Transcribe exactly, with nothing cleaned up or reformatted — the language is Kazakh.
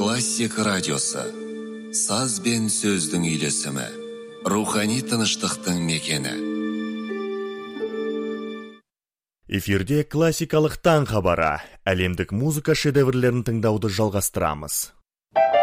Классик радиосы. Саз бен сөздің үйлесімі. Рухани тыныштықтың мекені. Эфирде классикалық таң хабары. Әлемдік музыка шедеврлерін тыңдауды жалғастырамыз.